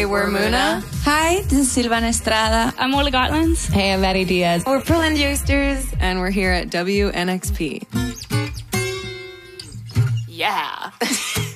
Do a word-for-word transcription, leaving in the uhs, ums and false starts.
Hey, we're Muna. Hi, this is Silvana Estrada. I'm Ola Gotlands. Hey, I'm Maddie Diaz. We're Pearland Youngsters, and we're here at W N X P. Yeah.